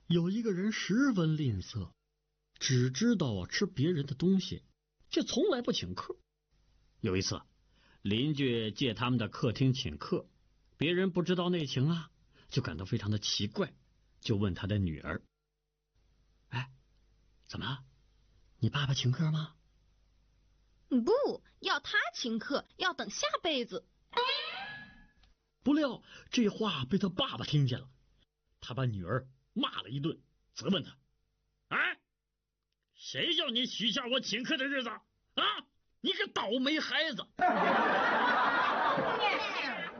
有一个人十分吝啬，只知道吃别人的东西，却从来不请客。有一次，邻居借他们的客厅请客，别人不知道内情啊，就感到非常的奇怪，就问他的女儿：“哎，怎么？你爸爸请客吗？”“ 不要他请客，要等下辈子。” 不料这话被他爸爸听见了，他把女儿骂了一顿，责问他：“哎，谁叫你许下我请客的日子啊？你个倒霉孩子！”